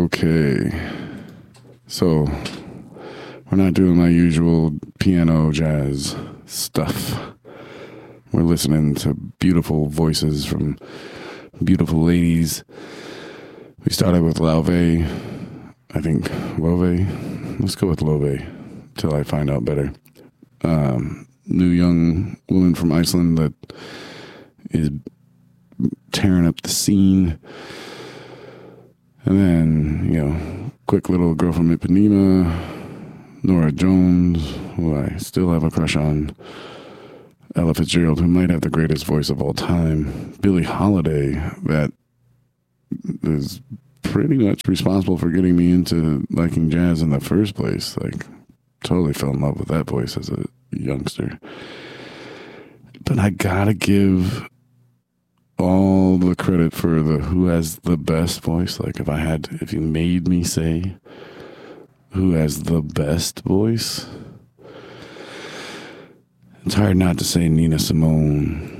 Okay. So, we're not doing my usual piano jazz stuff. We're listening to beautiful voices from beautiful ladies. We started with Lauve. I think Love. Let's go with Love till I find out better. New young woman from Iceland that is tearing up the scene. And then, quick little girl from Ipanema, Nora Jones, who I still have a crush on. Ella Fitzgerald, who might have the greatest voice of all time. Billie Holiday, that is pretty much responsible for getting me into liking jazz in the first place. Like, totally fell in love with that voice as a youngster. But I gotta give all the credit for who has the best voice. Like, if you made me say who has the best voice, it's hard not to say Nina Simone.